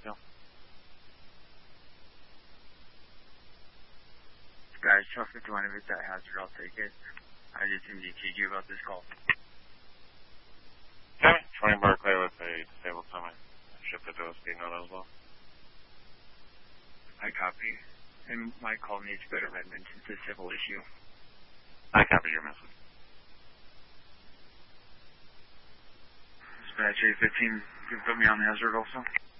detail. Guys, trust me, if it's that hazard, I'll take it. I just need to teach you about this call. Okay, 20 Barclay with a disabled summit. Shift it to a speed note as well. I copy. And my call needs to go to Redmond. It's a civil issue. I copy your message. Dispatch 815, you can put me on the hazard also?